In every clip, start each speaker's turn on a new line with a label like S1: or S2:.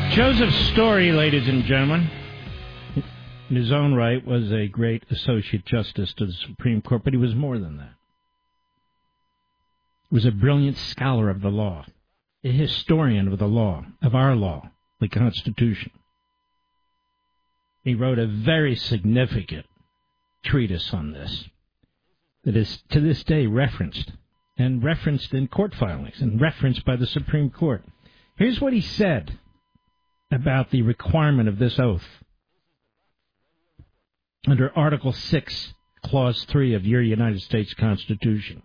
S1: Joseph Story, ladies and gentlemen, in his own right, was a great Associate Justice to the Supreme Court, but he was more than that. He was a brilliant scholar of the law, a historian of the law, of our law, the Constitution. He wrote a very significant treatise on this that is to this day referenced, and referenced in court filings, and referenced by the Supreme Court. Here's what he said about the requirement of this oath under Article 6, Clause 3 of your United States Constitution.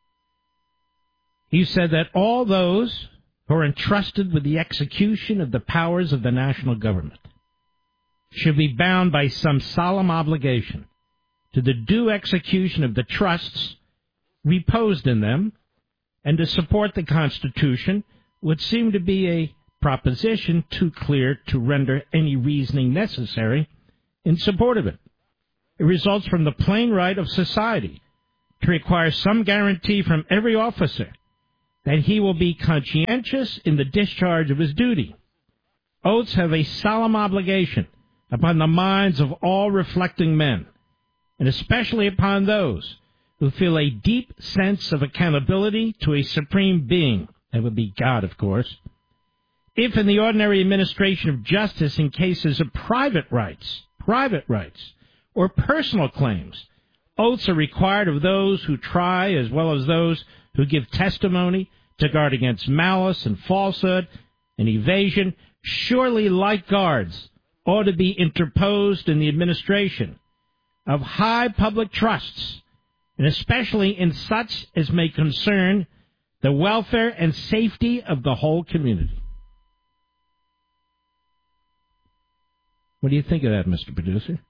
S1: He said that all those who are entrusted with the execution of the powers of the national government should be bound by some solemn obligation to the due execution of the trusts reposed in them, and to support the Constitution would seem to be a proposition too clear to render any reasoning necessary in support of it. It results from the plain right of society to require some guarantee from every officer that he will be conscientious in the discharge of his duty. Oaths have a solemn obligation upon the minds of all reflecting men, and especially upon those who feel a deep sense of accountability to a supreme being. That would be God, of course. If in the ordinary administration of justice in cases of private rights, or personal claims, oaths are required of those who try as well as those who give testimony to guard against malice and falsehood and evasion, surely like guards ought to be interposed in the administration of high public trusts, and especially in such as may concern the welfare and safety of the whole community. What do you think of that, Mr. Producer?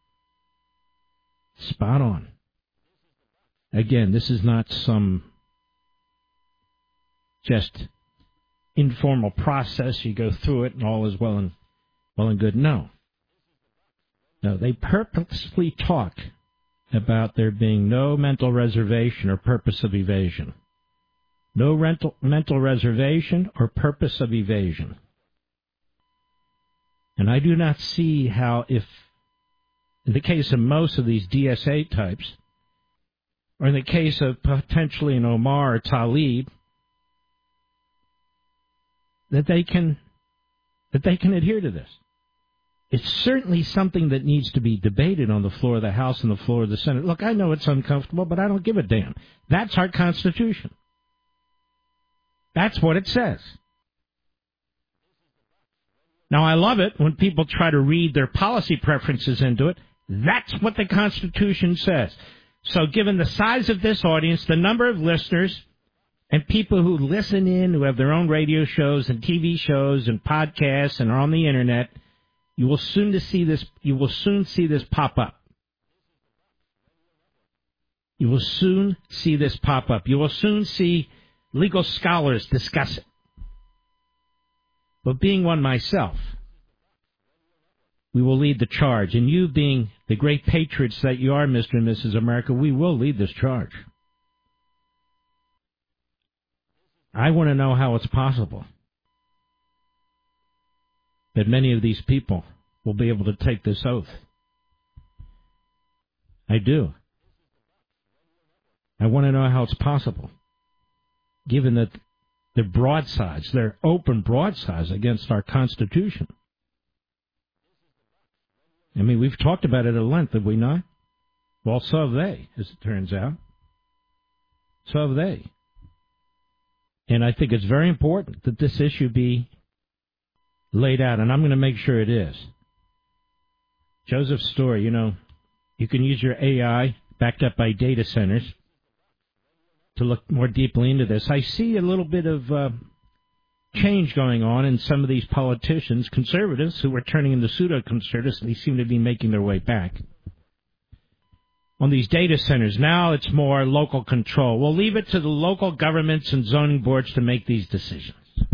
S1: Spot on. Again, this is not some just informal process. You go through it and all is well and good. No, they purposely talk about there being no mental reservation or purpose of evasion. No mental reservation or purpose of evasion. And I do not see how, if in the case of most of these DSA types, or in the case of potentially an Omar or Tlaib, that they can adhere to this. It's certainly something that needs to be debated on the floor of the House and the floor of the Senate. Look, I know it's uncomfortable, but I don't give a damn. That's our Constitution. That's what it says. Now, I love it when people try to read their policy preferences into it. That's what the Constitution says. So given the size of this audience, the number of listeners, and people who listen in, who have their own radio shows and TV shows and podcasts and are on the Internet, you will soon see this pop up. You will soon see this pop up. You will soon see legal scholars discuss it. But being one myself, we will lead the charge. And you being the great patriots that you are, Mr. and Mrs. America, we will lead this charge. I want to know how it's possible that many of these people will be able to take this oath. I do. I want to know how it's possible, given that they're broadsides, they're open broadsides against our Constitution. I mean, we've talked about it at length, have we not? Well, so have they, as it turns out. So have they. And I think it's very important that this issue be laid out, and I'm going to make sure it is. Joseph Story, you can use your AI, backed up by data centers, to look more deeply into this. I see a little bit of change going on in some of these politicians, conservatives, who were turning into pseudo-conservatives, and they seem to be making their way back. On these data centers, now it's more local control. We'll leave it to the local governments and zoning boards to make these decisions.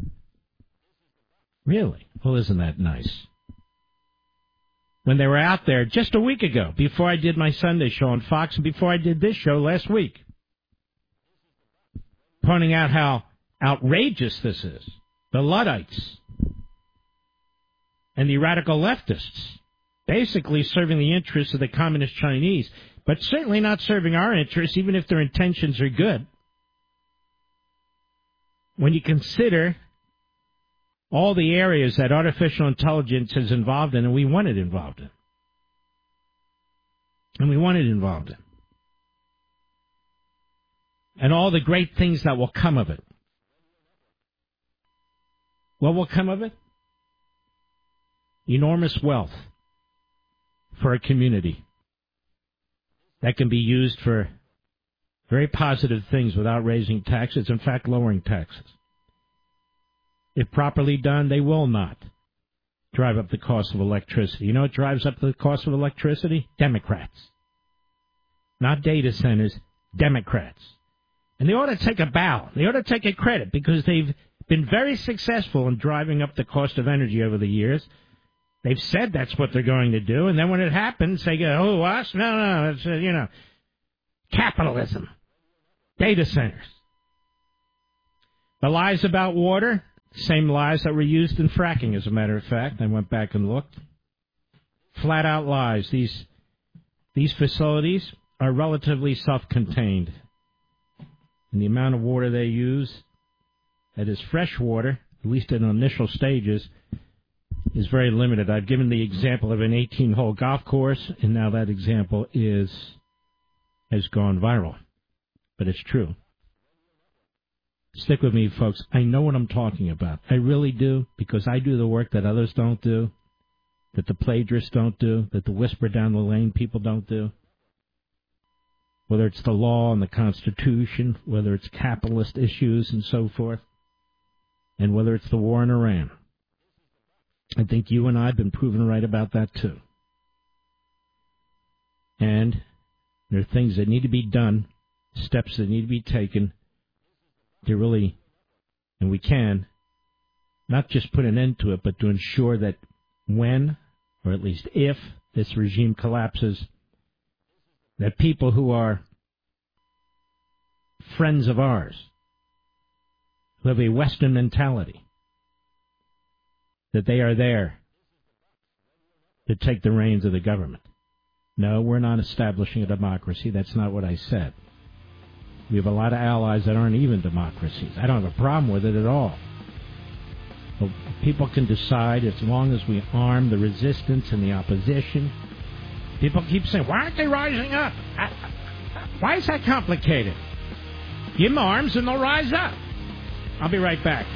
S1: Really? Well, isn't that nice? When they were out there just a week ago, before I did my Sunday show on Fox and before I did this show last week, pointing out how outrageous this is. The Luddites. and the radical leftists, basically serving the interests of the communist Chinese, but certainly not serving our interests, even if their intentions are good. When you consider all the areas that artificial intelligence is involved in, and we want it involved in. And all the great things that will come of it. What will come of it? Enormous wealth for a community that can be used for very positive things without raising taxes, in fact, lowering taxes. If properly done, they will not drive up the cost of electricity. You know what drives up the cost of electricity? Democrats. Not data centers, Democrats. And they ought to take a bow. They ought to take a credit because they've been very successful in driving up the cost of energy over the years. They've said that's what they're going to do, and then when it happens, they go, oh, us? No, it's, capitalism. Data centers. The lies about water, same lies that were used in fracking, as a matter of fact. I went back and looked. Flat out lies. These facilities are relatively self-contained. And the amount of water they use, that is fresh water, at least in initial stages, is very limited. I've given the example of an 18-hole golf course, and now that example has gone viral. But it's true. Stick with me, folks. I know what I'm talking about. I really do, because I do the work that others don't do, that the plagiarists don't do, that the whisper down the lane people don't do. Whether it's the law and the Constitution, whether it's capitalist issues and so forth, and whether it's the war in Iran. I think you and I have been proven right about that, too. And there are things that need to be done, steps that need to be taken to really, and we can, not just put an end to it, but to ensure that when, or at least if, this regime collapses, that people who are friends of ours, who have a Western mentality, that they are there to take the reins of the government. No, we're not establishing a democracy. That's not what I said. We have a lot of allies that aren't even democracies. I don't have a problem with it at all. But people can decide as long as we arm the resistance and the opposition. People keep saying, why aren't they rising up? Why is that complicated? Give them arms and they'll rise up. I'll be right back.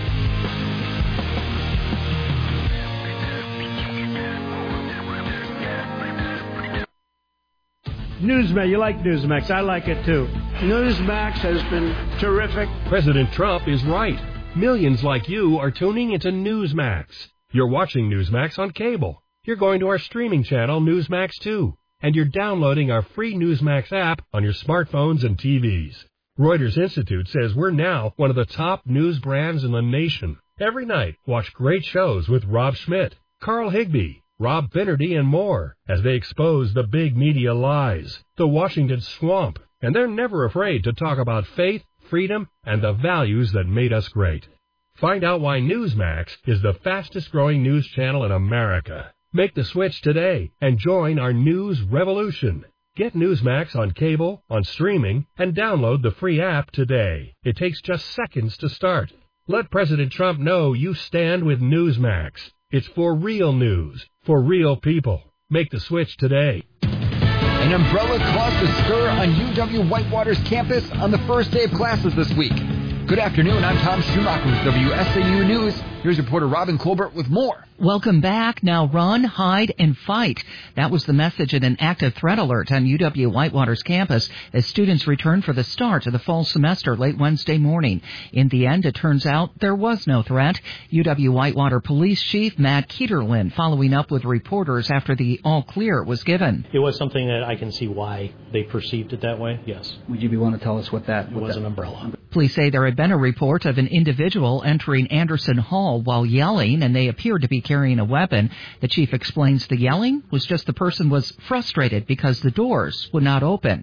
S2: Newsmax, you like Newsmax. I like it too. Newsmax has been terrific.
S3: President Trump is right. Millions like you are tuning into Newsmax. You're watching Newsmax on cable. You're going to our streaming channel, Newsmax 2. And you're downloading our free Newsmax app on your smartphones and TVs. Reuters Institute says we're now one of the top news brands in the nation. Every night, watch great shows with Rob Schmidt, Carl Higbie, Rob Finnerty, and more as they expose the big media lies, the Washington swamp, and they're never afraid to talk about faith, freedom, and the values that made us great. Find out why Newsmax is the fastest-growing news channel in America. Make the switch today and join our news revolution. Get Newsmax on cable, on streaming, and download the free app today. It takes just seconds to start. Let President Trump know you stand with Newsmax. It's for real news, for real people. Make the switch today.
S4: An umbrella caused a stir on UW Whitewater's campus on the first day of classes this week. Good afternoon, I'm Tom Schumacher with WSAU News. Here's reporter Robin Colbert with more.
S5: Welcome back. Now run, hide, and fight. That was the message in an active threat alert on UW Whitewater's campus as students returned for the start of the fall semester late Wednesday morning. In the end, it turns out there was no threat. UW Whitewater Police Chief Matt Keterlin following up with reporters after the all clear was given.
S6: It was something that I can see why they perceived it that way, yes.
S7: Would you be willing to tell us what that
S6: was? An umbrella.
S5: Police say there had been a report of an individual entering Anderson Hall while yelling, and they appeared to be carrying a weapon. The chief explains the yelling was just the person was frustrated because the doors would not open.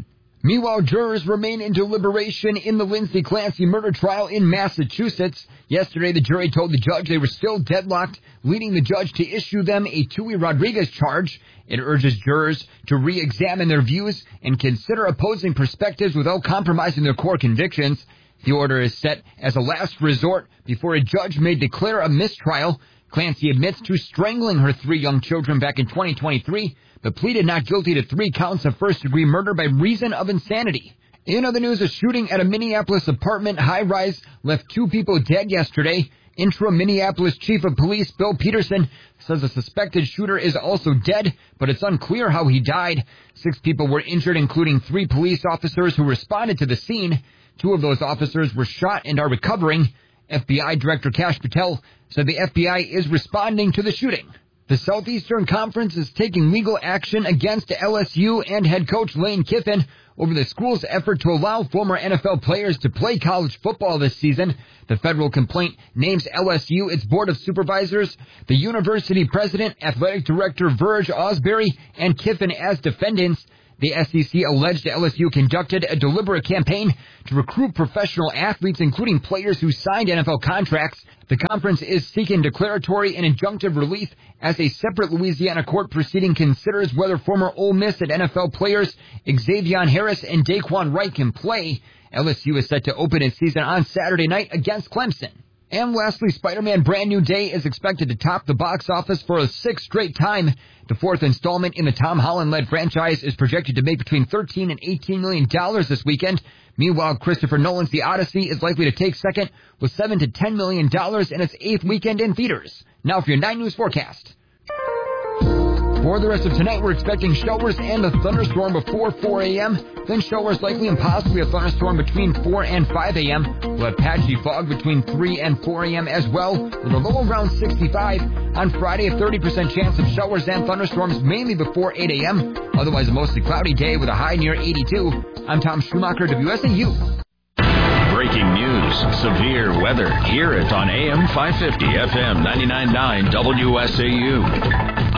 S4: Meanwhile, jurors remain in deliberation in the Lindsay Clancy murder trial in Massachusetts. Yesterday, the jury told the judge they were still deadlocked, leading the judge to issue them a Tui Rodriguez charge. It urges jurors to re-examine their views and consider opposing perspectives without compromising their core convictions. The order is set as a last resort before a judge may declare a mistrial. Clancy admits to strangling her 3 young children back in 2023, but pleaded not guilty to 3 counts of first-degree murder by reason of insanity. In other news, a shooting at a Minneapolis apartment high-rise left 2 people dead yesterday. Interim Minneapolis Chief of Police Bill Peterson says the suspected shooter is also dead, but it's unclear how he died. 6 people were injured, including 3 police officers who responded to the scene. 2 of those officers were shot and are recovering. FBI Director Kash Patel said the FBI is responding to the shooting. The Southeastern Conference is taking legal action against LSU and head coach Lane Kiffin over the school's effort to allow former NFL players to play college football this season. The federal complaint names LSU, its board of supervisors, the university president, athletic director Verge Osbury, and Kiffin as defendants. The SEC alleged LSU conducted a deliberate campaign to recruit professional athletes, including players who signed NFL contracts. The conference is seeking declaratory and injunctive relief as a separate Louisiana court proceeding considers whether former Ole Miss and NFL players Xavier Harris and Daquan Wright can play. LSU is set to open its season on Saturday night against Clemson. And lastly, Spider-Man Brand New Day is expected to top the box office for a 6th straight time. The 4th installment in the Tom Holland-led franchise is projected to make between $13 and $18 million this weekend. Meanwhile, Christopher Nolan's The Odyssey is likely to take second with $7 to $10 million in its 8th weekend in theaters. Now for your 9 News forecast. For the rest of tonight, we're expecting showers and a thunderstorm before 4 a.m., then showers likely and possibly a thunderstorm between 4 and 5 a.m. We'll have patchy fog between 3 and 4 a.m. as well, with a low around 65. On Friday, a 30% chance of showers and thunderstorms mainly before 8 a.m. Otherwise, a mostly cloudy day with a high near 82. I'm Tom Schumacher, WSAU.
S7: Breaking news, severe weather. Hear it on AM 550, FM 99.9 WSAU.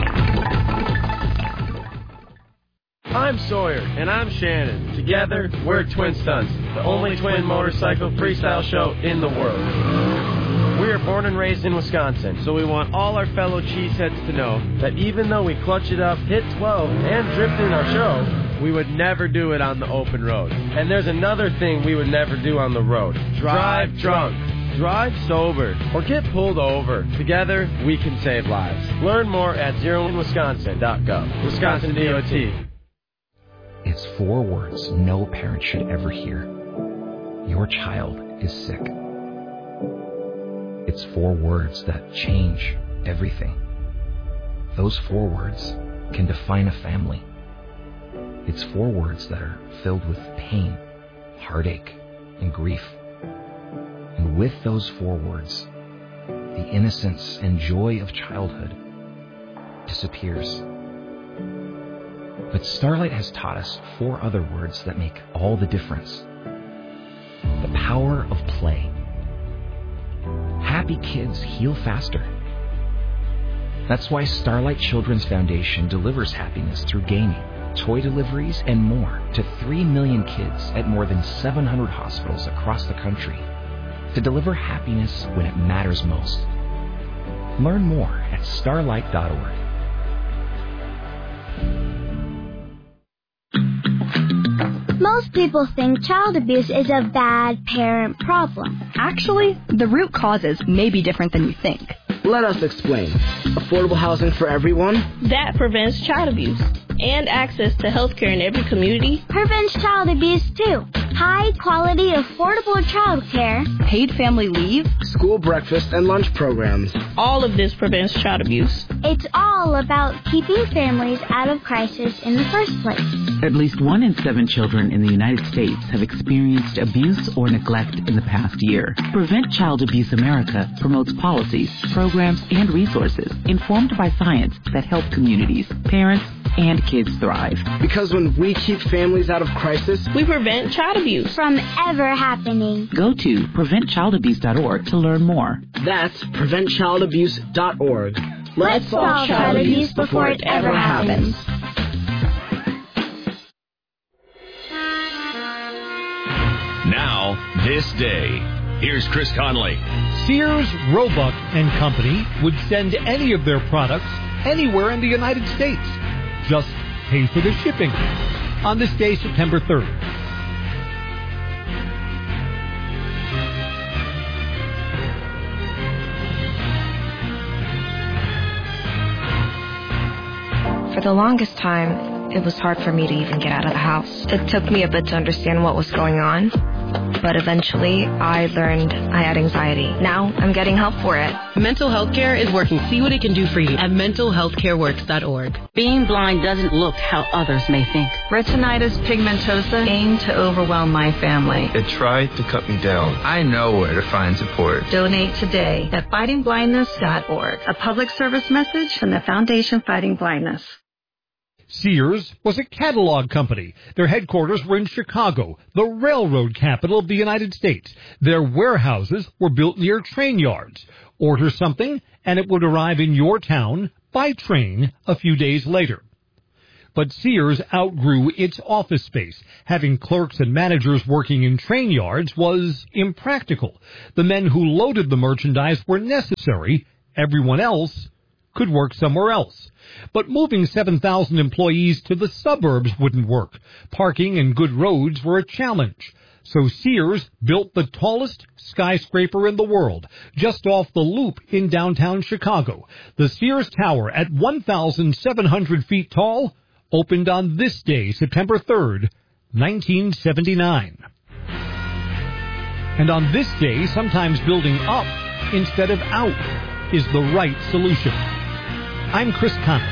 S8: I'm Sawyer, and I'm Shannon. Together, we're Twin Stunts, the only twin motorcycle freestyle show in the world. We are born and raised in Wisconsin, so we want all our fellow cheeseheads to know that even though we clutch it up, hit 12, and drift in our show, we would never do it on the open road. And there's another thing we would never do on the road. Drive drunk. Drive sober or get pulled over. Together, we can save lives. Learn more at zeroinwisconsin.gov. Wisconsin DOT.
S9: It's 4 words no parent should ever hear. Your child is sick. It's 4 words that change everything. Those 4 words can define a family. It's 4 words that are filled with pain, heartache, and grief. And with those 4 words, the innocence and joy of childhood disappears. But Starlight has taught us 4 other words that make all the difference. The power of play. Happy kids heal faster. That's why Starlight Children's Foundation delivers happiness through gaming, toy deliveries, and more to 3 million kids at more than 700 hospitals across the country to deliver happiness when it matters most. Learn more at starlight.org.
S10: Most people think child abuse is a bad parent problem.
S11: Actually, the root causes may be different than you think.
S12: Let us explain. Affordable housing for everyone.
S13: That prevents child abuse. And access to health care in every community.
S10: Prevents child abuse, too. High quality, affordable child care.
S11: Paid family leave.
S12: School breakfast and lunch programs.
S13: All of this prevents child abuse.
S10: It's all about keeping families out of crisis in the first place.
S14: At least 1 in 7 children in the United States have experienced abuse or neglect in the past year. Prevent Child Abuse America promotes policies, programs, and resources informed by science that help communities, parents, and kids thrive.
S12: Because when we keep families out of crisis,
S13: we prevent child abuse
S10: from ever happening.
S14: Go to preventchildabuse.org to learn more.
S12: That's preventchildabuse.org.
S10: Let's solve child abuse before it ever happens.
S7: this day. Here's Chris Conley.
S15: Sears, Roebuck and Company would send any of their products anywhere in the United States. Just pay for the shipping. On this day, September 3rd.
S16: For the longest time, it was hard for me to even get out of the house. It took me a bit to understand what was going on, but eventually I learned I had anxiety. Now I'm getting help for it.
S17: Mental health care is working. See what it can do for you at mentalhealthcareworks.org.
S18: Being blind doesn't look how others may think.
S19: Retinitis pigmentosa aimed to overwhelm my family.
S20: It tried to cut me down. I know where to find support.
S19: Donate today at fightingblindness.org. A public service message from the Foundation Fighting Blindness.
S15: Sears was a catalog company. Their headquarters were in Chicago, the railroad capital of the United States. Their warehouses were built near train yards. Order something, and it would arrive in your town by train a few days later. But Sears outgrew its office space. Having clerks and managers working in train yards was impractical. The men who loaded the merchandise were necessary. Everyone else could work somewhere else. But moving 7,000 employees to the suburbs wouldn't work. Parking and good roads were a challenge. So Sears built the tallest skyscraper in the world, just off the Loop in downtown Chicago. The Sears Tower, at 1,700 feet tall, opened on this day, September 3rd, 1979. And on this day, sometimes building up instead of out is the right solution. I'm Chris Conley.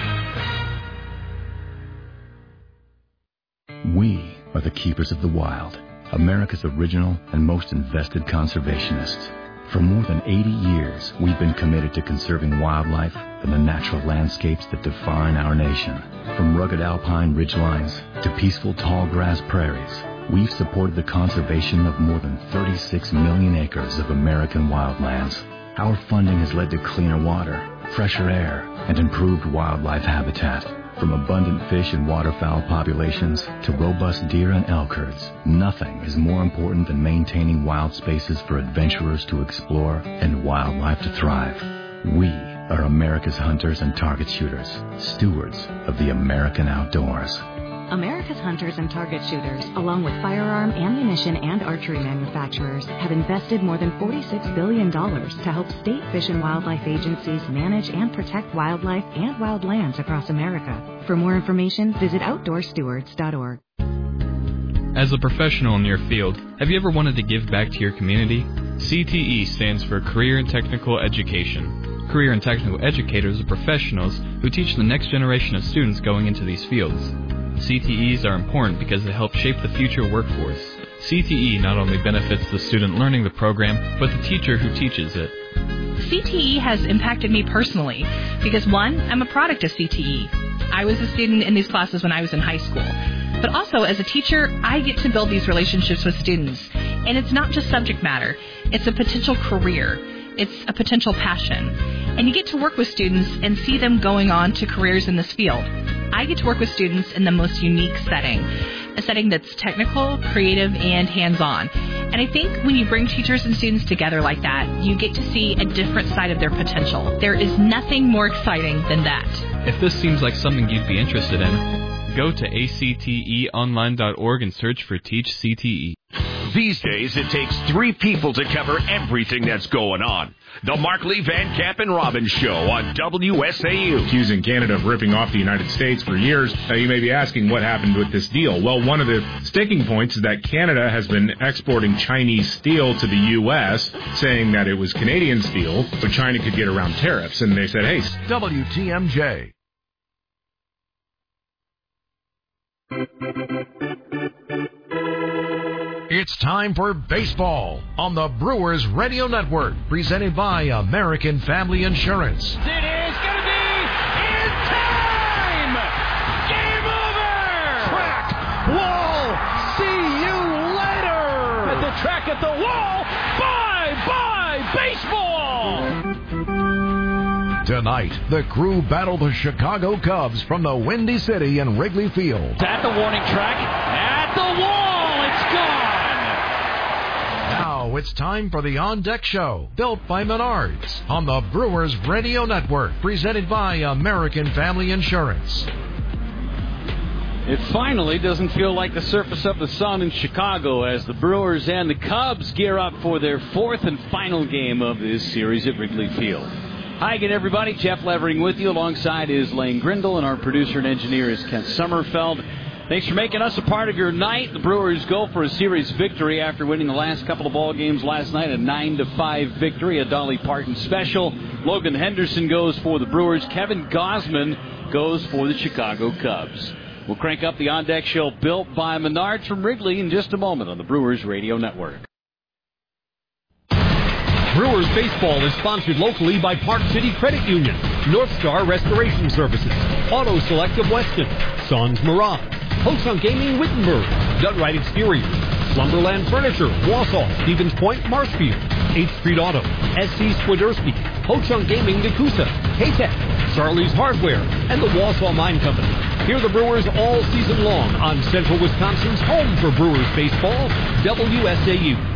S21: We are the keepers of the wild, America's original and most invested conservationists. For more than 80 years, we've been committed to conserving wildlife and the natural landscapes that define our nation. From rugged alpine ridgelines to peaceful tall grass prairies, we've supported the conservation of more than 36 million acres of American wildlands. Our funding has led to cleaner water, fresher air, and improved wildlife habitat. From abundant fish and waterfowl populations to robust deer and elk herds, nothing is more important than maintaining wild spaces for adventurers to explore and wildlife to thrive. We are America's hunters and target shooters, stewards of the American outdoors.
S22: America's hunters and target shooters, along with firearm, ammunition, and archery manufacturers, have invested more than $46 billion to help state fish and wildlife agencies manage and protect wildlife and wildlands across America. For more information, visit OutdoorStewards.org.
S23: As a professional in your field, have you ever wanted to give back to your community? CTE stands for Career and Technical Education. Career and Technical Educators are professionals who teach the next generation of students going into these fields. CTEs are important because they help shape the future workforce. CTE not only benefits the student learning the program, but the teacher who teaches it.
S24: CTE has impacted me personally because, one, I'm a product of CTE. I was a student in these classes when I was in high school. But also, as a teacher, I get to build these relationships with students. And it's not just subject matter. It's a potential career. It's a potential passion. And you get to work with students and see them going on to careers in this field. I get to work with students in the most unique setting, a setting that's technical, creative, and hands-on. And I think when you bring teachers and students together like that, you get to see a different side of their potential. There is nothing more exciting than that.
S23: If this seems like something you'd be interested in, go to acteonline.org and search for Teach CTE.
S7: These days, it takes 3 people to cover everything that's going on. The Markley, Van Camp, and Robbins Show on WSAU.
S25: Accusing Canada of ripping off the United States for years. Now, you may be asking what happened with this deal. Well, one of the sticking points is that Canada has been exporting Chinese steel to the U.S., saying that it was Canadian steel, so China could get around tariffs. And they said, hey,
S26: WTMJ. It's time for baseball on the Brewers Radio Network, presented by American Family Insurance.
S27: It is going to be in time! Game over! Track, wall, see you later! At the track, at the wall, bye-bye baseball!
S26: Tonight, the Crew battle the Chicago Cubs from the Windy City in Wrigley Field.
S27: At the warning track, at the wall, it's gone!
S26: Now it's time for the On Deck Show, built by Menards, on the Brewers Radio Network, presented by American Family Insurance.
S1: It finally doesn't feel like the surface of the sun in Chicago as the Brewers and the Cubs gear up for their fourth and final game of this series at Wrigley Field. Hi again, everybody. Jeff Levering with you. Alongside is Lane Grindle, and our producer and engineer is Kent Sommerfeld. Thanks for making us a part of your night. The Brewers go for a series victory after winning the last couple of ball games last night, a 9-5 victory, a Dolly Parton special. Logan Henderson goes for the Brewers. Kevin Gausman goes for the Chicago Cubs. We'll crank up the On Deck Show built by Menards from Wrigley in just a moment on the Brewers Radio Network.
S15: Brewers baseball is sponsored locally by Park City Credit Union, North Star Restoration Services, Auto Select of Weston, Son's Mirage, Ho-Chunk Gaming Wittenberg, Dunright Exteriors, Slumberland Furniture, Wausau, Stevens Point, Marshfield, 8th Street Auto, SC Swiderski, Ho-Chunk Gaming Nakusa, K-Tech, Charlie's Hardware, and the Wausau Mine Company. Hear the Brewers all season long on Central Wisconsin's home for Brewers baseball, WSAU.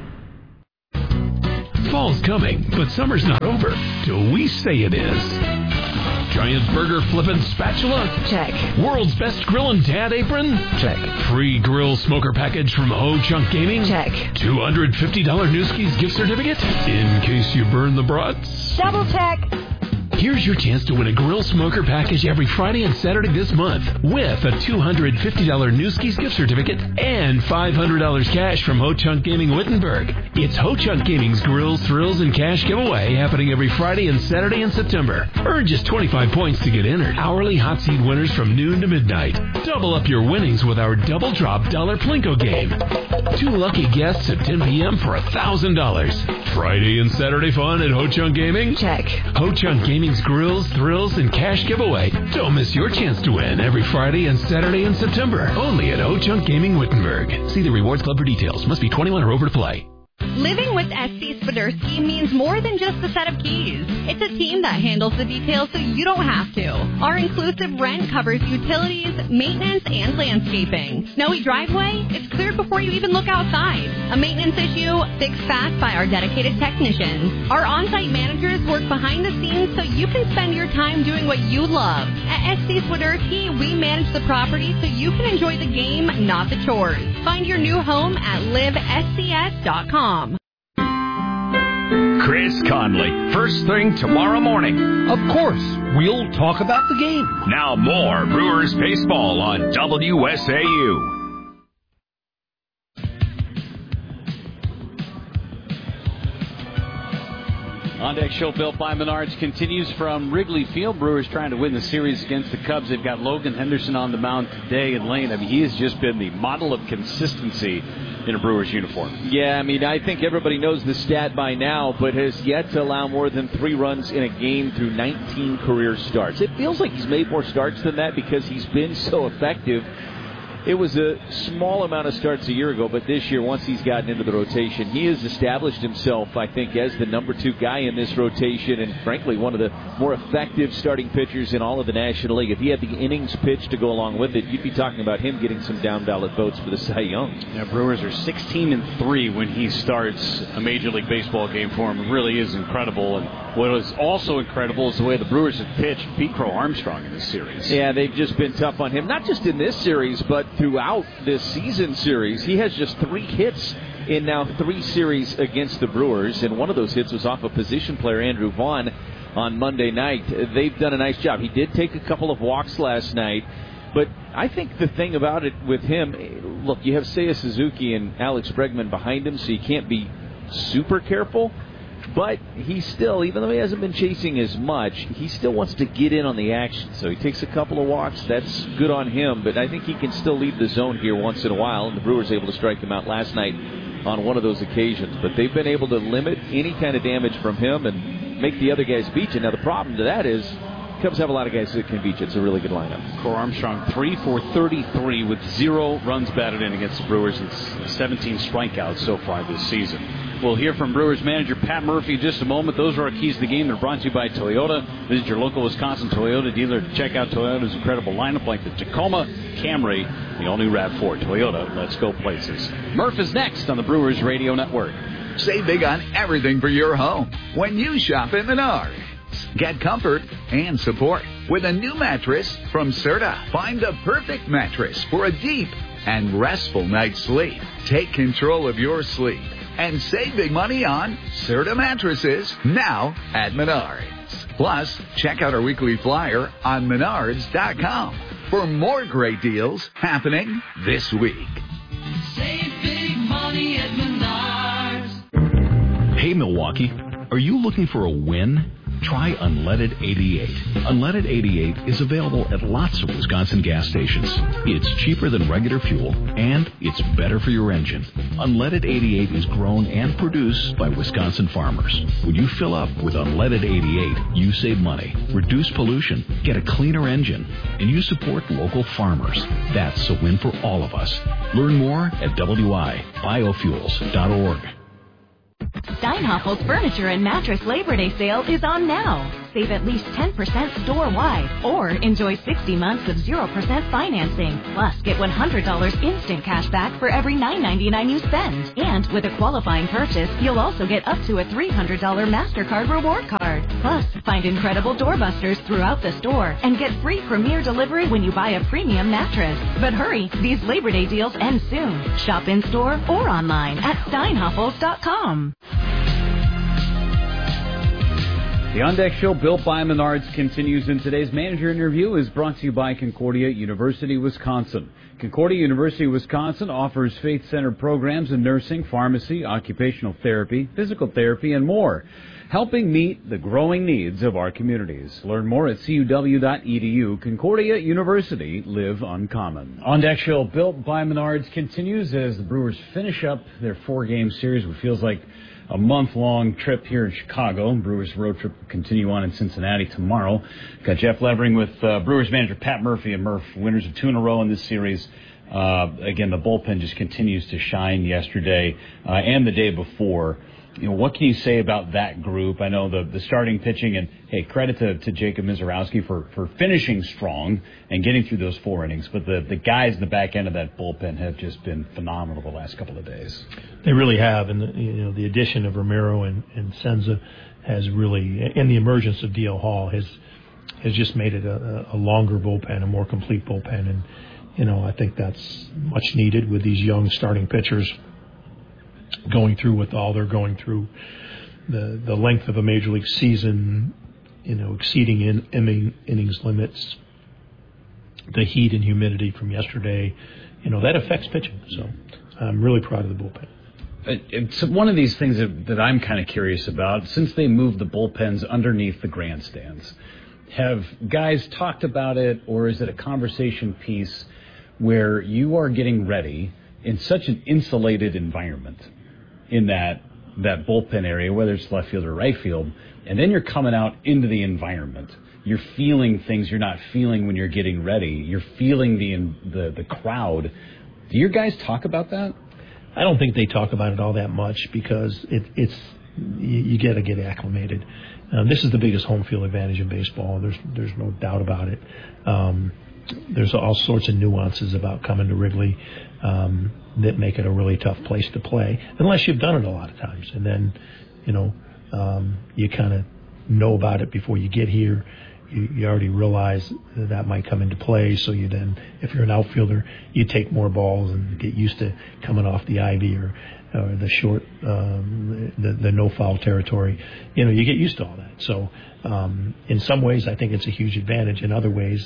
S2: Fall's coming, but summer's not over till we say it is. Giant burger flippin' spatula?
S16: Check.
S2: World's best grillin' dad apron?
S16: Check.
S2: Free grill smoker package from Ho-Chunk Gaming?
S16: Check.
S2: $250 Newski's gift certificate? In case you burn the brats?
S16: Double check.
S2: Here's your chance to win a grill smoker package every Friday and Saturday this month with a $250 Newski's gift certificate and $500 cash from Ho-Chunk Gaming Wittenberg. It's Ho-Chunk Gaming's Grills, Thrills, and Cash giveaway happening every Friday and Saturday in September. Earn just 25 points to get entered. Hourly hot seat winners from noon to midnight. Double up your winnings with our Double Drop Dollar Plinko game. 2 lucky guests at 10 p.m. for $1,000. Friday and Saturday fun at Ho-Chunk Gaming?
S16: Check.
S2: Ho-Chunk Gaming's Grills, Thrills, and Cash giveaway. Don't miss your chance to win every Friday and Saturday in September. Only at Ho-Chunk Gaming Wittenberg. See the Rewards Club for details. Must be 21 or over to play.
S11: Living with SC Swiderski means more than just a set of keys. It's a team that handles the details so you don't have to. Our inclusive rent covers utilities, maintenance, and landscaping. Snowy driveway? It's cleared before you even look outside. A maintenance issue? Fixed fast by our dedicated technicians. Our on-site managers work behind the scenes so you can spend your time doing what you love. At SC Swiderski, we manage the property so you can enjoy the game, not the chores. Find your new home at livescs.com.
S7: Chris Conley, first thing tomorrow morning.
S15: Of course, we'll talk about the game.
S7: Now more Brewers baseball on WSAU.
S1: On Deck Show built by Menards continues from Wrigley Field. Brewers trying to win the series against the Cubs. They've got Logan Henderson on the mound today. And Lane, I mean, he has just been the model of consistency in a Brewers uniform.
S3: Yeah, I mean, I think everybody knows the stat by now, but has yet to allow more than 3 runs in a game through 19 career starts. It feels like he's made more starts than that because he's been so effective. It was a small amount of starts a year ago, but this year, once he's gotten into the rotation, he has established himself, I think, as the number 2 guy in this rotation and, frankly, one of the more effective starting pitchers in all of the National League. If he had the innings pitch to go along with it, you'd be talking about him getting some down-ballot votes for the Cy Young.
S1: Yeah, Brewers are 16-3 when he starts a Major League Baseball game for him. It really is incredible. And what is also incredible is the way the Brewers have pitched Pete Crow Armstrong in this series.
S3: Yeah, they've just been tough on him, not just in this series, but throughout this season series. He has just 3 hits in now 3 series against the Brewers, and one of those hits was off a position player, Andrew Vaughn, on Monday night. They've done a nice job. He did take a couple of walks last night, but I think the thing about it with him, look, you have Seiya Suzuki and Alex Bregman behind him, so you can't be super careful. But he still, even though he hasn't been chasing as much, he still wants to get in on the action. So he takes a couple of walks. That's good on him. But I think he can still leave the zone here once in a while. And the Brewers able to strike him out last night on one of those occasions. But they've been able to limit any kind of damage from him and make the other guys beat you. Now, the problem to that is Cubs have a lot of guys that can beat you. It's a really good lineup.
S1: Crow Armstrong 3 for 33 with 0 runs batted in against the Brewers and 17 strikeouts so far this season. We'll hear from Brewers manager Pat Murphy in just a moment. Those are our keys to the game. They're brought to you by Toyota. Visit your local Wisconsin Toyota dealer to check out Toyota's incredible lineup like the Tacoma, Camry, the all-new RAV4. Toyota, let's go places. Murph is next on the Brewers Radio Network.
S4: Save big on everything for your home when you shop at Menards. Get comfort and support with a new mattress from Serta. Find the perfect mattress for a deep and restful night's sleep. Take control of your sleep and save big money on Serta mattresses now at Menards. Plus, check out our weekly flyer on Menards.com for more great deals happening this week.
S27: Save big money at Menards.
S21: Hey, Milwaukee, are you looking for a win? Try Unleaded 88. Unleaded 88 is available at lots of Wisconsin gas stations. It's cheaper than regular fuel, and it's better for your engine. Unleaded 88 is grown and produced by Wisconsin farmers. When you fill up with Unleaded 88, you save money, reduce pollution, get a cleaner engine, and you support local farmers. That's a win for all of us. Learn more at wibiofuels.org.
S22: Steinhoffel's Furniture and Mattress Labor Day sale is on now. Save at least 10% store-wide or enjoy 60 months of 0% financing. Plus, get $100 instant cash back for every $9.99 you spend. And with a qualifying purchase, you'll also get up to a $300 MasterCard reward card. Plus, find incredible doorbusters throughout the store and get free premier delivery when you buy a premium mattress. But hurry, these Labor Day deals end soon. Shop in-store or online at steinhoffels.com.
S1: The On Deck Show, built by Menards, continues, and today's manager interview is brought to you by Concordia University, Wisconsin. Concordia University, Wisconsin offers faith-centered programs in nursing, pharmacy, occupational therapy, physical therapy, and more, helping meet the growing needs of our communities. Learn more at cuw.edu. Concordia University, live uncommon. On Deck Show, built by Menards, continues as the Brewers finish up their 4-game series, which feels like a month-long trip here in Chicago. Brewers road trip will continue on in Cincinnati tomorrow. Got Jeff Levering with Brewers manager Pat Murphy. And Murph, winners of 2 in a row in this series. Again, the bullpen just continues to shine yesterday and the day before. You know, what can you say about that group? I know the starting pitching, and hey, credit to Jacob Mizorowski for finishing strong and getting through those 4 innings. But the guys in the back end of that bullpen have just been phenomenal the last couple of days.
S5: They really have, and the addition of Romero and Senza has really, and the emergence of D.L. Hall has just made it a longer bullpen, a more complete bullpen, and I think that's much needed with these young starting pitchers going through with all they're going through, the length of a major league season, exceeding innings limits, the heat and humidity from yesterday, that affects pitching. So I'm really proud of the bullpen.
S1: It's one of these things that I'm kind of curious about. Since they moved the bullpens underneath the grandstands, have guys talked about it, or is it a conversation piece where you are getting ready in such an insulated environment in that bullpen area, whether it's left field or right field, and then you're coming out into the environment. You're feeling things you're not feeling when you're getting ready. You're feeling the crowd. Do your guys talk about that?
S5: I don't think they talk about it all that much because it's you got to get acclimated. This is the biggest home field advantage in baseball. There's no doubt about it. There's all sorts of nuances about coming to Wrigley that make it a really tough place to play, unless you've done it a lot of times. And then, you kind of know about it before you get here. You already realize that might come into play. So you then, if you're an outfielder, you take more balls and get used to coming off the ivy or the short, the no foul territory. You get used to all that. So in some ways, I think it's a huge advantage. In other ways,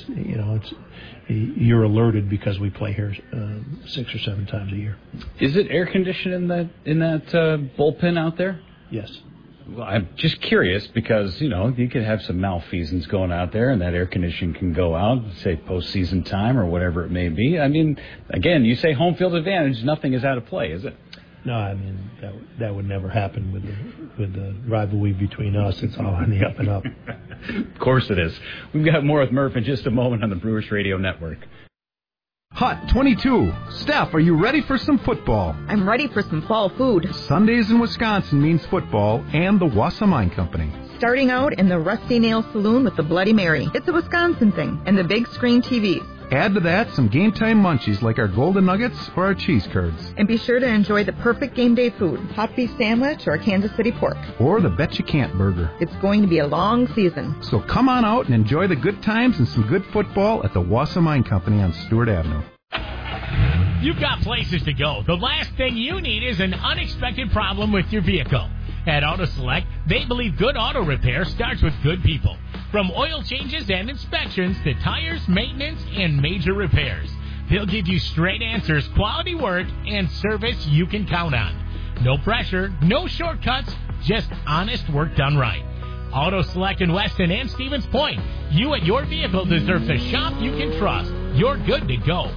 S5: you're alerted because we play here 6 or 7 times a year.
S1: Is it air conditioned in that bullpen out there?
S5: Yes.
S1: Well, I'm just curious because, you could have some malfeasance going out there and that air conditioning can go out, say, postseason time or whatever it may be. I mean, again, you say home field advantage, nothing is out of play, is it?
S5: No, I mean, that would never happen with the rivalry between us. It's all on the up and up.
S1: Of course it is. We've got more with Murph in just a moment on the Brewers Radio Network.
S6: Hot 22. Steph, are you ready for some football?
S8: I'm ready for some fall food.
S6: Sundays in Wisconsin means football and the Wausau Mine Company.
S8: Starting out in the Rusty Nail Saloon with the Bloody Mary. It's a Wisconsin thing. And the big screen TVs.
S6: Add to that some game time munchies like our golden nuggets or our cheese curds.
S8: And be sure to enjoy the perfect game day food, hot beef sandwich or a Kansas City pork.
S6: Or the Bet You Can't burger.
S8: It's going to be a long season.
S6: So come on out and enjoy the good times and some good football at the Wausau Mine Company on Stewart Avenue.
S9: You've got places to go. The last thing you need is an unexpected problem with your vehicle. At Auto Select, they believe good auto repair starts with good people. From oil changes and inspections to tires, maintenance, and major repairs. They'll give you straight answers, quality work, and service you can count on. No pressure, no shortcuts, just honest work done right. Auto Select in Weston and Stevens Point. You and your vehicle deserve the shop you can trust. You're good to go.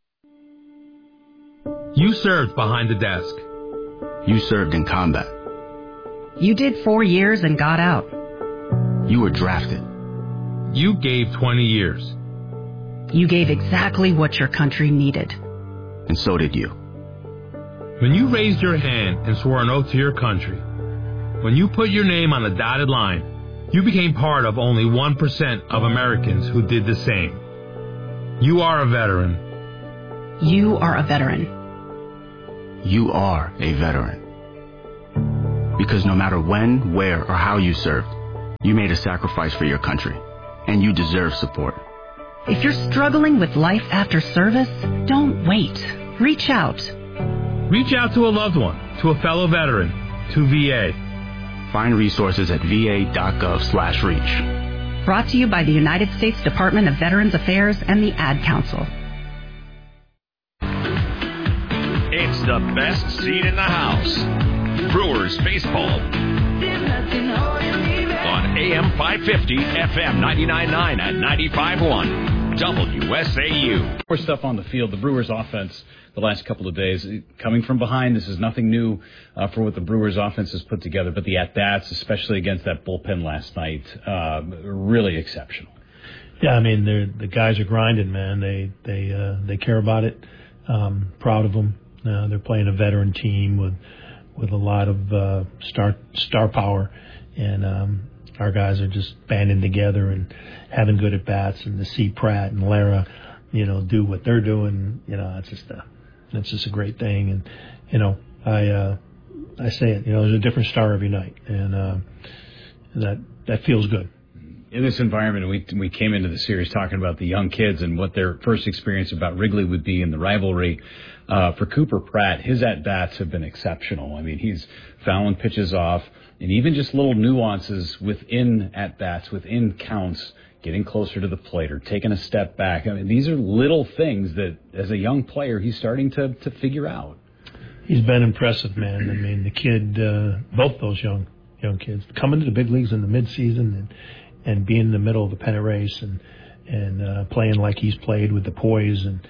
S10: You served behind the desk.
S12: You served in combat.
S13: You did 4 years and got out.
S12: You were drafted.
S10: You gave 20 years.
S13: You gave exactly what your country needed.
S12: And so did you.
S10: When you raised your hand and swore an oath to your country, when you put your name on the dotted line, you became part of only 1% of Americans who did the same. You are a veteran.
S13: You are a veteran.
S12: You are a veteran. Because no matter when, where, or how you served, you made a sacrifice for your country, and you deserve support.
S13: If you're struggling with life after service, don't wait. Reach out.
S10: Reach out to a loved one, to a fellow veteran, to VA.
S12: Find resources at va.gov/reach.
S13: Brought to you by the United States Department of Veterans Affairs and the Ad Council.
S7: It's the best seat in the house. Brewers baseball on AM 550, FM 99.9 and 95.1 WSAU.
S1: More stuff on the field. The Brewers offense the last couple of days coming from behind. This is nothing new for what the Brewers offense has put together, but the at-bats, especially against that bullpen last night, really exceptional.
S5: Yeah, I mean, the guys are grinding, man. They care about it. Proud of them. They're playing a veteran team with a lot of star power, and our guys are just banding together and having good at bats. And to see Pratt and Lara, do what they're doing, it's just a great thing. And I say it, there's a different star every night, and that feels good.
S1: In this environment, we came into the series talking about the young kids and what their first experience about Wrigley would be in the rivalry. For Cooper Pratt, his at-bats have been exceptional. I mean, he's fouling pitches off, and even just little nuances within at-bats, within counts, getting closer to the plate or taking a step back. I mean, these are little things that, as a young player, he's starting to figure out.
S5: He's been impressive, man. I mean, the kid, both those young kids, coming to the big leagues in the midseason and being in the middle of the pennant race and playing like he's played with the poise and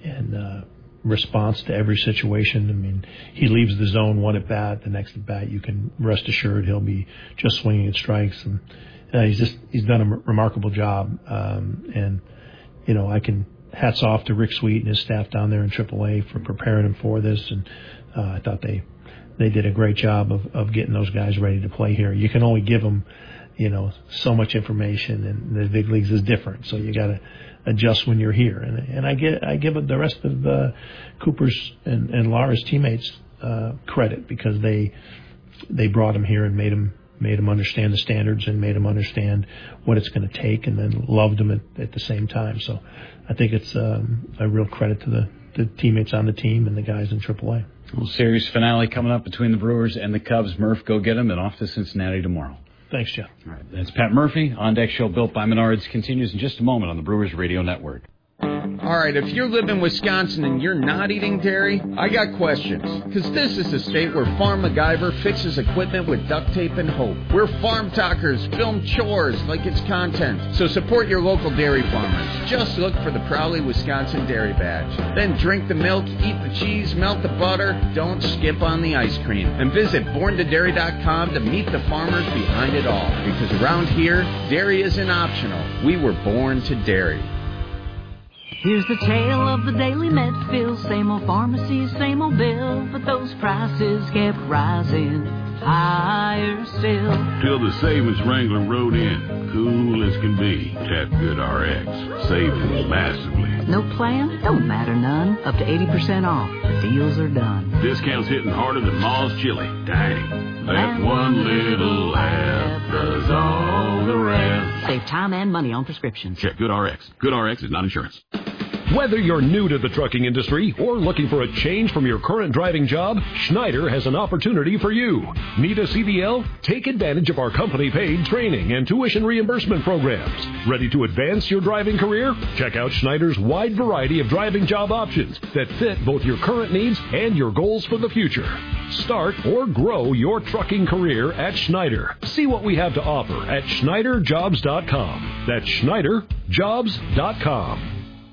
S5: response to every situation. I mean, he leaves the zone one at bat, the next at bat, you can rest assured he'll be just swinging at strikes. And he's done a remarkable job. And I can hats off to Rick Sweet and his staff down there in AAA for preparing him for this. And I thought they did a great job of getting those guys ready to play here. You can only give them so much information, and the big leagues is different. So you got to adjust when you're here. And I give the rest of Cooper's and Lara's teammates credit, because they brought him here and made him understand the standards and made him understand what it's going to take, and then loved him at the same time. So I think it's a real credit to the teammates on the team and the guys in AAA.
S1: Well, series finale coming up between the Brewers and the Cubs. Murph, go get them, and off to Cincinnati tomorrow.
S5: Thanks, Jeff.
S1: All right, that's Pat Murphy. On Deck Show built by Menards continues in just a moment on the Brewers Radio Network.
S14: All right, if you live in Wisconsin and you're not eating dairy, I got questions. Because this is the state where Farm MacGyver fixes equipment with duct tape and hope. Where Farm Talkers film chores like it's content. So support your local dairy farmers. Just look for the Proudly Wisconsin Dairy Badge. Then drink the milk, eat the cheese, melt the butter. Don't skip on the ice cream. And visit borntodairy.com to meet the farmers behind it all. Because around here, dairy isn't optional. We were born to dairy.
S17: Here's the tale of the daily Medfield. Same old pharmacy, same old bill, but those prices kept rising higher still.
S18: Till the savings wrangler rode in, cool as as can be at GoodRx, saving massively.
S17: No plan? Don't matter none. Up to 80% off. The deals are done.
S18: Discounts hitting harder than Ma's chili. Dang. That one little app does all the rest.
S17: Save time and money on prescriptions.
S18: Check GoodRx. GoodRx is not insurance.
S19: Whether you're new to the trucking industry or looking for a change from your current driving job, Schneider has an opportunity for you. Need a CDL? Take advantage of our company-paid training and tuition reimbursement programs. Ready to advance your driving career? Check out Schneider's wide variety of driving job options that fit both your current needs and your goals for the future. Start or grow your trucking career at Schneider. See what we have to offer at SchneiderJobs.com. That's SchneiderJobs.com.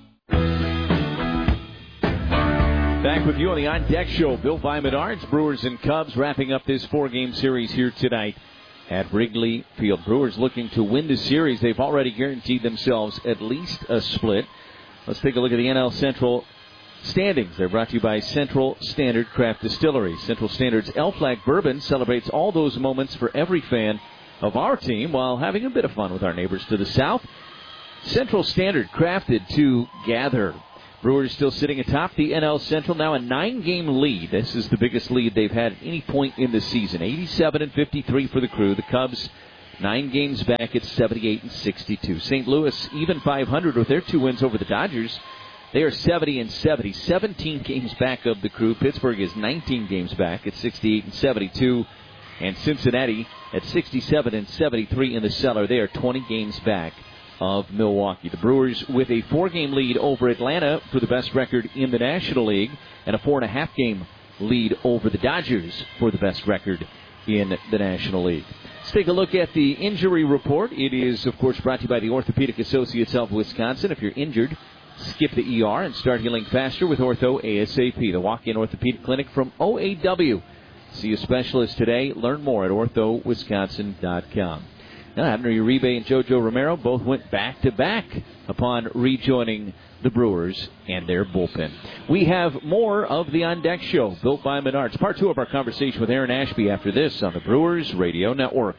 S3: Back with you on the On Deck Show. Built by Menards. Brewers and Cubs wrapping up this 4-game series here tonight at Wrigley Field. Brewers looking to win the series. They've already guaranteed themselves at least a split. Let's take a look at the NL Central standings. They're brought to you by Central Standard Craft Distillery. Central Standard's Elf Flag Bourbon celebrates all those moments for every fan of our team while having a bit of fun with our neighbors to the south. Central Standard, crafted to gather. Brewers still sitting atop the NL Central, now a 9-game lead. This is the biggest lead they've had at any point in the season. 87-53 for the Crew. The Cubs 9 games back at 78-62. St. Louis even 500 with their 2 wins over the Dodgers. They are 70-70, 17 games back of the Crew. Pittsburgh is 19 games back at 68-72. And Cincinnati at 67-73 in the cellar. They are 20 games back of Milwaukee. The Brewers with a 4-game lead over Atlanta for the best record in the National League and a 4.5-game lead over the Dodgers for the best record in the National League. Let's take a look at the injury report. It is, of course, brought to you by the Orthopedic Associates of Wisconsin. If you're injured, skip the ER and start healing faster with Ortho ASAP, the walk-in orthopedic clinic from OAW. See a specialist today. Learn more at orthowisconsin.com. Now, Abner Uribe and JoJo Romero both went back-to-back upon rejoining the Brewers and their bullpen. We have more of the On Deck Show, built by Menards. Part 2 of our conversation with Aaron Ashby after this on the Brewers Radio Network.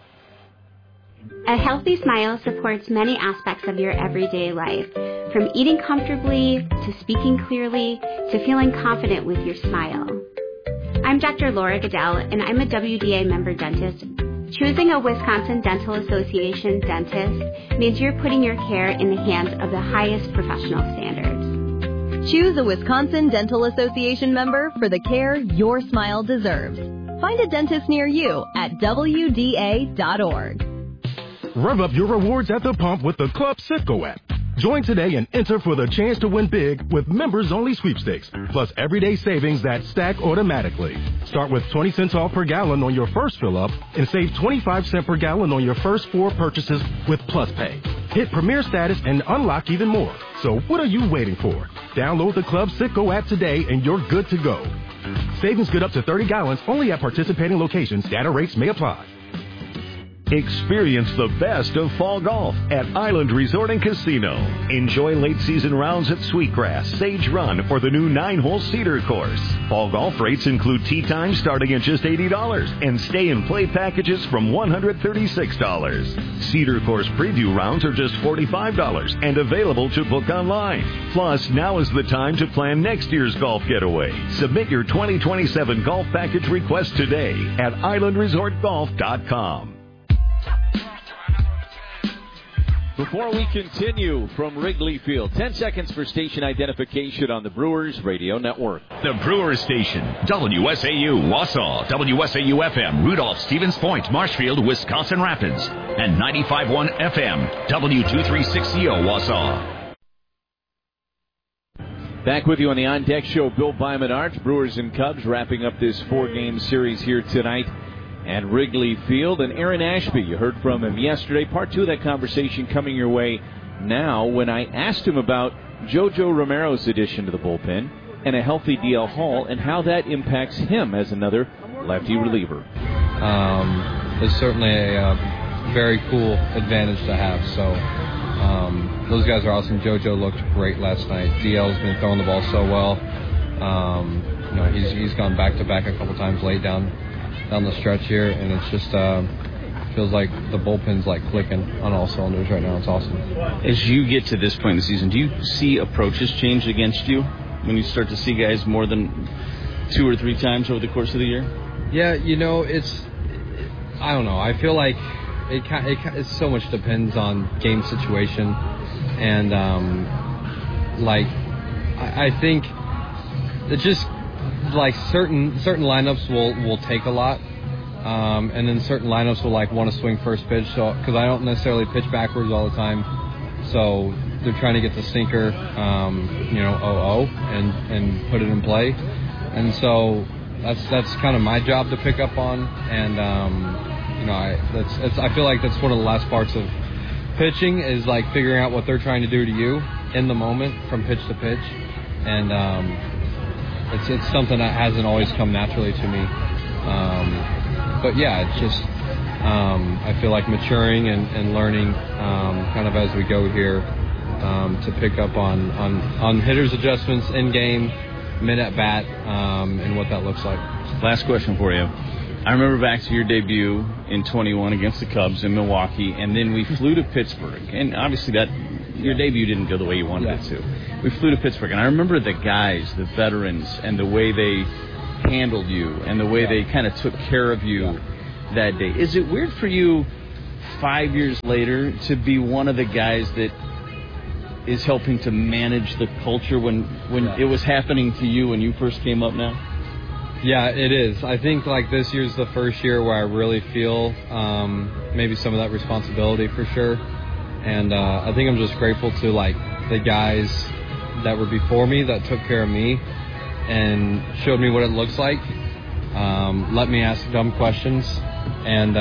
S20: A healthy smile supports many aspects of your everyday life, from eating comfortably to speaking clearly to feeling confident with your smile. I'm Dr. Laura Goodell, and I'm a WDA member dentist. Choosing a Wisconsin Dental Association dentist means you're putting your care in the hands of the highest professional standards.
S23: Choose a Wisconsin Dental Association member for the care your smile deserves. Find a dentist near you at WDA.org.
S24: Rev up your rewards at the pump with the Club Citgo app. Join today and enter for the chance to win big with members-only sweepstakes, plus everyday savings that stack automatically. Start with 20 cents off per gallon on your first fill-up and save 25 cents per gallon on your first 4 purchases with Plus Pay. Hit Premier status and unlock even more. So what are you waiting for? Download the Club Citgo app today and you're good to go. Savings good up to 30 gallons only at participating locations. Data rates may apply.
S7: Experience the best of fall golf at Island Resort and Casino. Enjoy late-season rounds at Sweetgrass, Sage Run, or the new 9-hole Cedar course. Fall golf rates include tee time starting at just $80 and stay-and-play packages from $136. Cedar course preview rounds are just $45 and available to book online. Plus, now is the time to plan next year's golf getaway. Submit your 2027 golf package request today at islandresortgolf.com.
S3: Before we continue from Wrigley Field, 10 seconds for station identification on the Brewers Radio Network.
S7: The Brewers Station, WSAU, Wausau, WSAU-FM, Rudolph, Stevens Point, Marshfield, Wisconsin Rapids, and 95.1 FM, W236CO, Wausau.
S3: Back with you on the On Deck Show, built by Menards. Brewers and Cubs wrapping up this 4-game series here tonight at Wrigley Field. And Aaron Ashby, you heard from him yesterday. Part 2 of that conversation coming your way now when I asked him about JoJo Romero's addition to the bullpen and a healthy DL Hall and how that impacts him as another lefty reliever.
S25: It's certainly a very cool advantage to have. So those guys are awesome. JoJo looked great last night. DL's been throwing the ball so well. He's gone back-to-back a couple times late down the stretch here, and it's just feels like the bullpen's like clicking on all cylinders right now. It's awesome.
S3: As you get to this point in the season, do you see approaches change against you when you start to see guys more than 2 or 3 times over the course of the year?
S25: Yeah, I don't know. I feel like it so much depends on game situation, and I think it just like certain lineups will take a lot, and then certain lineups will like want to swing first pitch. So because I don't necessarily pitch backwards all the time, so they're trying to get the sinker, 0-0 and put it in play, and so that's kind of my job to pick up on, and I feel like that's one of the last parts of pitching is like figuring out what they're trying to do to you in the moment from pitch to pitch, and it's something that hasn't always come naturally to me, but yeah, it's just I feel like maturing and learning kind of as we go here to pick up on hitters' adjustments in game, mid at bat, and what that looks like.
S3: Last question for you. I remember back to your debut in 21 against the Cubs in Milwaukee, and then we flew to Pittsburgh. And obviously your debut didn't go the way you wanted it to. We flew to Pittsburgh, and I remember the guys, the veterans, and the way they handled you and the way they kind of took care of you that day. Is it weird for you 5 years later to be one of the guys that is helping to manage the culture when it was happening to you when you first came up now?
S25: Yeah, it is. I think like this year's the first year where I really feel maybe some of that responsibility for sure. And I think I'm just grateful to like the guys that were before me that took care of me and showed me what it looks like, let me ask dumb questions. And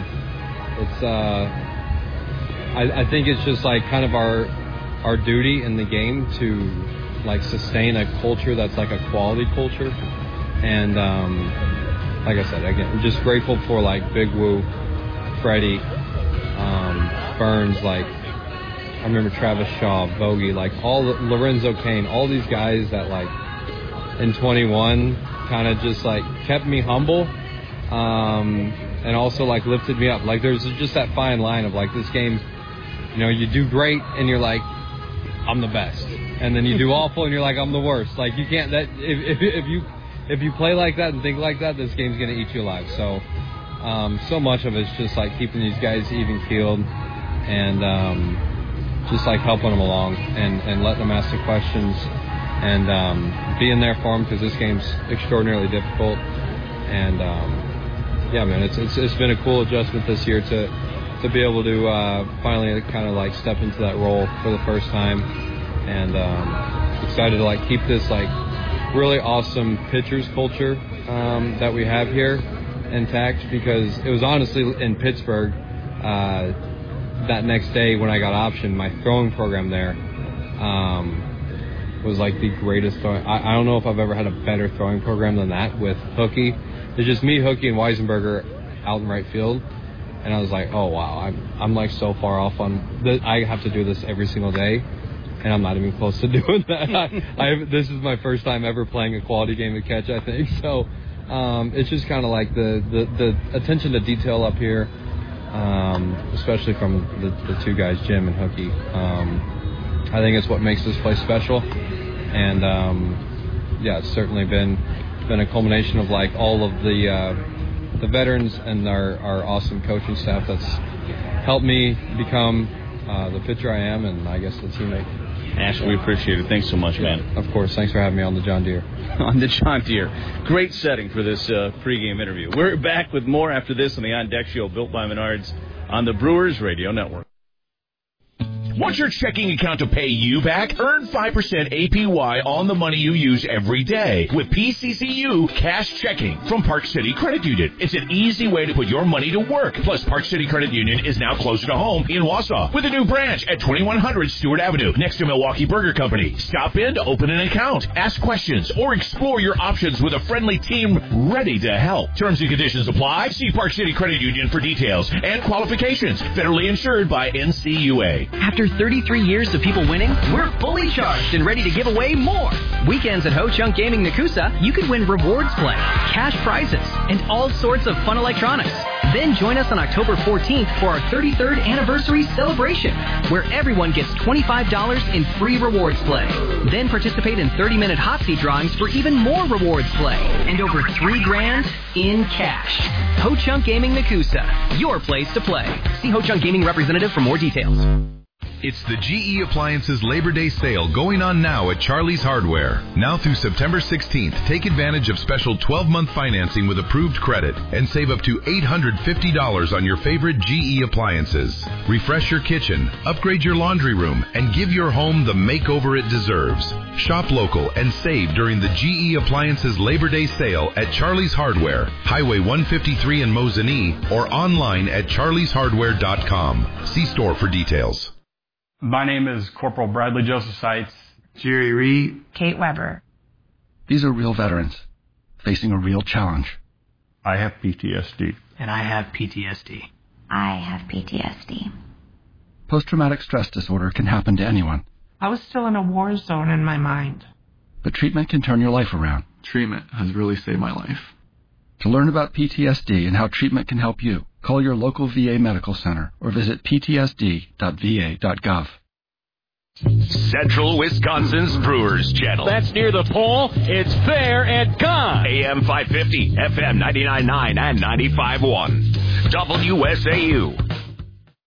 S25: I think it's just like kind of our duty in the game to like sustain a culture that's like a quality culture. And like I said, again, I'm just grateful for like Big Woo, Freddie, Burns, like I remember Travis Shaw, Bogey, like Lorenzo Cain, all these guys that like in 21 kind of just like kept me humble, and also like lifted me up. Like there's just that fine line of like this game, you do great and you're like, I'm the best, and then you do awful and you're like, I'm the worst. Like you can't if you play like that and think like that, this game's going to eat you alive. So so much of it's just like keeping these guys even keeled and just like helping them along and letting them ask the questions and being there for them because this game's extraordinarily difficult. And yeah, man, it's been a cool adjustment this year to be able to finally kind of like step into that role for the first time, and excited to like keep this like really awesome pitchers culture that we have here intact, because it was honestly in Pittsburgh that next day when I got optioned, my throwing program there was like the greatest throwing. I don't know if I've ever had a better throwing program than that with Hookie. It's just me, Hookie, and Weisenberger out in right field. And I was like, oh, wow, I'm like so far off on this. I have to do this every single day, and I'm not even close to doing that. This is my first time ever playing a quality game of catch, I think. So it's just kind of like the attention to detail up here, especially from the two guys, Jim and Hookie. I think it's what makes this place special. And, yeah, it's certainly been a culmination of like all of the veterans and our awesome coaching staff that's helped me become the pitcher I am, and I guess the teammate.
S3: Ash, we appreciate it. Thanks so much, man.
S25: Of course. Thanks for having me on the John Deere.
S3: On the John Deere. Great setting for this pregame interview. We're back with more after this on the On Deck Show, built by Menards on the Brewers Radio Network.
S2: Want your checking account to pay you back? Earn 5% APY on the money you use every day with PCCU Cash Checking from Park City Credit Union. It's an easy way to put your money to work. Plus, Park City Credit Union is now closer to home in Wausau with a new branch at 2100 Stewart Avenue next to Milwaukee Burger Company. Stop in to open an account, ask questions, or explore your options with a friendly team ready to help. Terms and conditions apply. See Park City Credit Union for details and qualifications. Federally insured by NCUA.
S4: After 33 years of people winning, we're fully charged and ready to give away more. Weekends at Ho Chunk Gaming Nakusa, you can win rewards play, cash prizes, and all sorts of fun electronics. Then join us on October 14th for our 33rd anniversary celebration, where everyone gets $25 in free rewards play. Then participate in 30-minute hot seat drawings for even more rewards play and over $3,000 in cash. Ho Chunk Gaming Nakusa, your place to play. See Ho Chunk Gaming representative for more details.
S11: It's the GE Appliances Labor Day sale going on now at Charlie's Hardware. Now through September 16th, take advantage of special 12-month financing with approved credit and save up to $850 on your favorite GE appliances. Refresh your kitchen, upgrade your laundry room, and give your home the makeover it deserves. Shop local and save during the GE Appliances Labor Day sale at Charlie's Hardware, Highway 153 in Mosinee, or online at charlieshardware.com. See store for details.
S15: My name is Corporal Bradley Joseph Seitz.
S16: Jerry Reed.
S21: Kate Weber.
S16: These are real veterans facing a real challenge.
S15: I have PTSD.
S21: And I have PTSD.
S22: I have PTSD.
S16: Post-traumatic stress disorder can happen to anyone.
S21: I was still in a war zone in my mind.
S16: But treatment can turn your life around.
S26: Treatment has really saved my life.
S16: To learn about PTSD and how treatment can help you, call your local VA medical center or visit ptsd.va.gov.
S2: Central Wisconsin's Brewers Channel.
S1: That's near the pole. It's there and gone.
S2: AM 550, FM 99.9 and 95.1. WSAU.